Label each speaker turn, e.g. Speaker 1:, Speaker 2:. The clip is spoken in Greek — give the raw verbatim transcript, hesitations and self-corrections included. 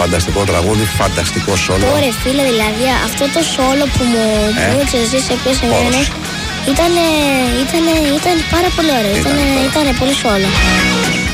Speaker 1: φανταστικό τραγούδι, φανταστικό σόλο.
Speaker 2: Ωραία, φίλε, δηλαδή αυτό το σόλο που μου έδειξε εσύ σε ποιος εμένα ήταν, ήταν, ήταν πάρα πολύ ωραίο. Ήταν, ήταν πολύ σόλο.